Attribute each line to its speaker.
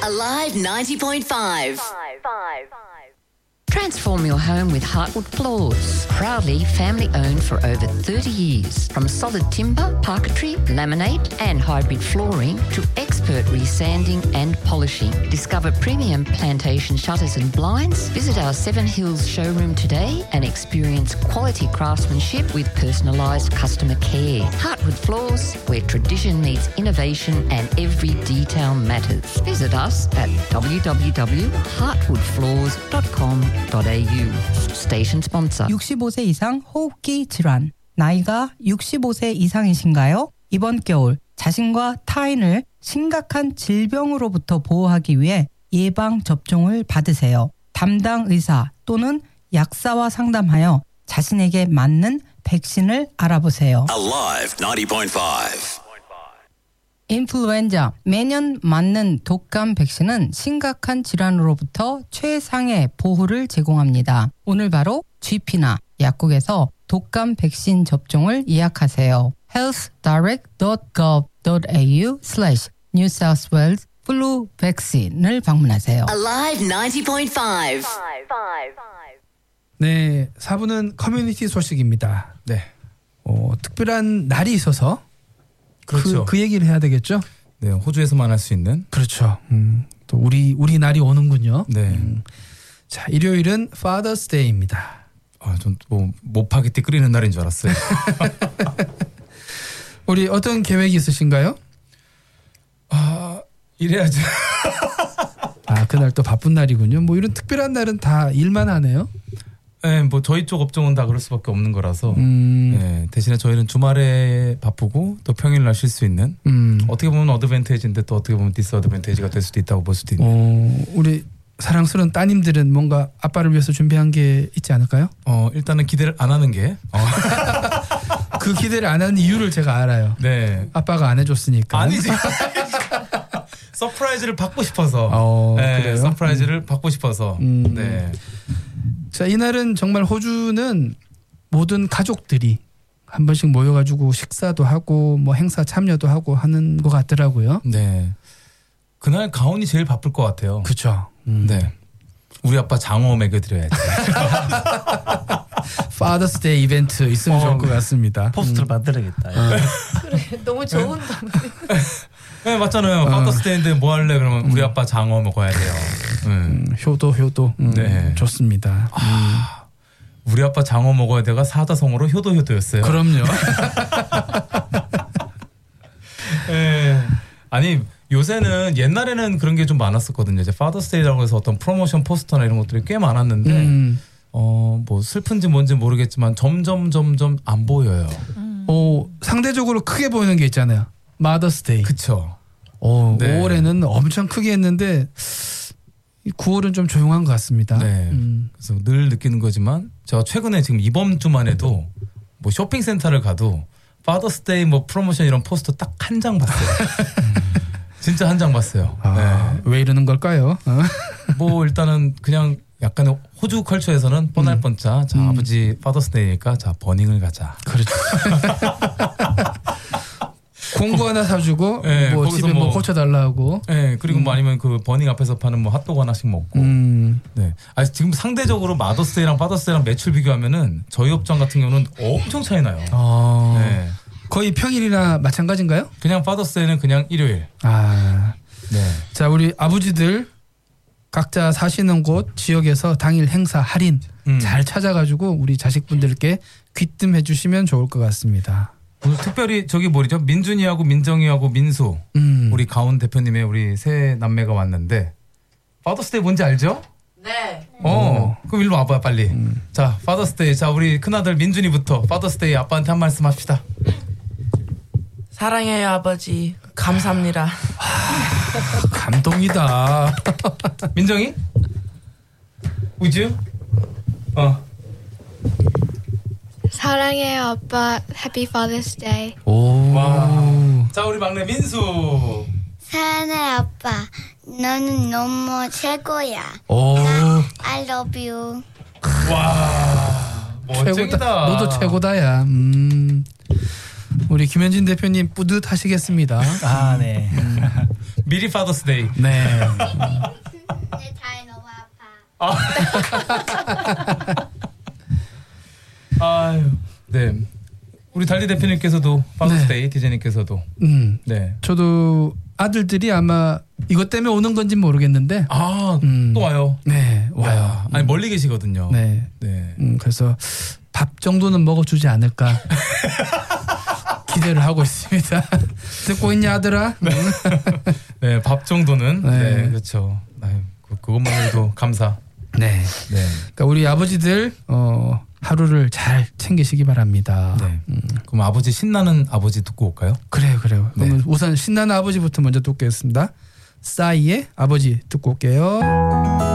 Speaker 1: Alive 90.5.
Speaker 2: Transform your home with Heartwood Floors. Proudly family owned for over 30 years. From solid timber, parquetry, laminate and hybrid flooring to expert resanding and polishing. Discover premium plantation shutters and blinds. Visit our Seven Hills showroom today and experience quality craftsmanship with personalised customer care. Heartwood Floors, where tradition meets innovation and every detail matters. Visit us at www.heartwoodfloors.com.au. Station sponsor.
Speaker 3: 65세 이상 호흡기 질환. 나이가 65세 이상이신가요? 이번 겨울 자신과 타인을 심각한 질병으로부터 보호하기 위해 예방 접종을 받으세요. 담당 의사 또는 약사와 상담하여 자신에게 맞는 백신을 알아보세요.
Speaker 4: Alive 90.5.
Speaker 3: 인플루엔자, 매년 맞는 독감 백신은 심각한 질환으로부터 최상의 보호를 제공합니다. 오늘 바로 GP나 약국에서 독감 백신 접종을 예약하세요. healthdirect.gov.au/New South Wales flu vaccine을 방문하세요.
Speaker 1: Alive 90.5.
Speaker 5: 네, 4부는 커뮤니티 소식입니다.
Speaker 6: 네.
Speaker 5: 특별한 날이 있어서
Speaker 6: 그렇죠.
Speaker 5: 그 얘기를 해야 되겠죠?
Speaker 6: 네, 호주에서만 할 수 있는.
Speaker 5: 그렇죠. 또 우리 날이 오는군요.
Speaker 6: 네.
Speaker 5: 자, 일요일은 Father's Day입니다.
Speaker 6: 전 뭐 모파게티 끓이는 날인 줄 알았어요.
Speaker 5: 우리 어떤 계획이 있으신가요?
Speaker 6: 이래야죠.
Speaker 5: 그날 또 바쁜 날이군요. 뭐 이런 특별한 날은 다 일만 하네요.
Speaker 6: 네, 뭐 저희 쪽 업종은 다 그럴 수밖에 없는 거라서. 네, 대신에 저희는 주말에 바쁘고 또 평일날 쉴 수 있는. 어떻게 보면 어드밴테이지인데 또 어떻게 보면 디스어드밴테이지가 될 수도 있다고 볼 수도 있는.
Speaker 5: 우리 사랑스러운 따님들은 뭔가 아빠를 위해서 준비한 게 있지 않을까요?
Speaker 6: 일단은 기대를 안 하는 게.
Speaker 5: 그 기대를 안 하는 이유를 제가 알아요.
Speaker 6: 네.
Speaker 5: 아빠가 안 해줬으니까.
Speaker 6: 아니지. 서프라이즈를 받고 싶어서. 네,
Speaker 5: 그래요?
Speaker 6: 서프라이즈를 받고 싶어서. 네.
Speaker 5: 자, 이날은 정말 호주는 모든 가족들이 한 번씩 모여가지고 식사도 하고 뭐 행사 참여도 하고 하는 것 같더라고요.
Speaker 6: 네. 그날 가온이 제일 바쁠 것 같아요.
Speaker 5: 그렇죠.
Speaker 6: 네. 우리 아빠 장어 먹여드려야지.
Speaker 5: Father's Day 이벤트 있으면 좋을 것 같습니다.
Speaker 7: 포스터를 만들어야겠다.
Speaker 8: 그래, 너무 좋은
Speaker 6: 네, 맞잖아요. Father's Day인데 뭐 할래? 그러면 우리 아빠 장어 먹어야 돼요.
Speaker 5: 효도.
Speaker 6: 네.
Speaker 5: 좋습니다.
Speaker 6: 우리 아빠 장어 먹어야 돼가 사자성어로 효도였어요.
Speaker 5: 그럼요.
Speaker 6: 네. 아니 요새는 옛날에는 그런 게 좀 많았었거든요. 이제 Father's Day라고 해서 어떤 프로모션 포스터나 이런 것들이 꽤 많았는데 뭐 슬픈지 뭔지 모르겠지만 점점 안 보여요.
Speaker 5: 상대적으로 크게 보이는 게 있잖아요. Mother's Day.
Speaker 6: 그쵸.
Speaker 5: 네. 5월에는 엄청 크게 했는데 9월은 좀 조용한 것 같습니다.
Speaker 6: 네. 그래서 늘 느끼는 거지만 제가 최근에 지금 이번 주만 해도 뭐 쇼핑센터를 가도 Father's Day 뭐 프로모션 이런 포스터 딱 한 장 봤어요. 진짜 한 장 봤어요. 네.
Speaker 5: 왜 이러는 걸까요?
Speaker 6: 뭐 일단은 그냥 약간 호주 컬처에서는 뻔할 뻔짜. 자, 아버지 Father's Day니까 자 버닝을 가자.
Speaker 5: 그렇죠. 공구 하나 사주고
Speaker 6: 네,
Speaker 5: 뭐 집에 뭐 고쳐달라고.
Speaker 6: 네, 그리고 뭐 아니면 그 버닝 앞에서 파는 뭐 핫도그 하나씩 먹고. 네. 지금 상대적으로 마더스데이랑 파더스데이랑 매출 비교하면은 저희 업종 같은 경우는 엄청 차이 나요. 네.
Speaker 5: 거의 평일이나 마찬가지인가요?
Speaker 6: 그냥 파더스데이는 그냥 일요일. 네.
Speaker 5: 자, 우리 아버지들 각자 사시는 곳 지역에서 당일 행사 할인 잘 찾아가지고 우리 자식분들께 귀뜸해 주시면 좋을 것 같습니다.
Speaker 6: 오늘 특별히 저기 뭐죠? 민준이하고 민정이하고 민수 우리 가온 대표님의 우리 세 남매가 왔는데 파더스데이 뭔지 알죠?
Speaker 8: 네.
Speaker 6: 그럼 일로 와봐 빨리. 자, 파더스데이. 자, 우리 큰아들 민준이부터 파더스데이 아빠한테 한 말씀 합시다.
Speaker 8: 사랑해요 아버지. 감사합니다.
Speaker 5: 감동이다.
Speaker 6: 민정이? 우주?
Speaker 9: 사랑해요 아빠. Happy Father's Day.
Speaker 6: 와. 자, 우리 막내 민수.
Speaker 10: 사랑해 아빠. 너는 너무 최고야. I love you.
Speaker 6: 와. 멋쟁이다.
Speaker 5: 최고다. 너도 최고다야. 우리 김현진 대표님 뿌듯하시겠습니다.
Speaker 7: 네.
Speaker 6: 미리 파더스데이.
Speaker 5: 네.
Speaker 10: 내 다리 너무 아파.
Speaker 6: 아유, 네. 우리 달리 대표님께서도 파더스데이, 디제이님께서도. 네.
Speaker 5: 저도 아들들이 아마 이것 때문에 오는 건지 모르겠는데.
Speaker 6: 또 와요.
Speaker 5: 네, 와요.
Speaker 6: 아니 멀리 계시거든요.
Speaker 5: 네.
Speaker 6: 네.
Speaker 5: 그래서 밥 정도는 먹어주지 않을까 기대를 하고 있습니다. 듣고 있냐 아들아?
Speaker 6: 네, 밥 정도는.
Speaker 5: 네.
Speaker 6: 네, 그렇죠. 아유, 그것만 해도 감사.
Speaker 5: 네.
Speaker 6: 네.
Speaker 5: 그러니까 우리 아버지들 하루를 잘 챙기시기 바랍니다.
Speaker 6: 네. 그럼 아버지 신나는 아버지 듣고 올까요?
Speaker 5: 그래요.
Speaker 6: 네.
Speaker 5: 그러면 우선 신나는 아버지부터 먼저 듣겠습니다. 싸이의 아버지 듣고 올게요.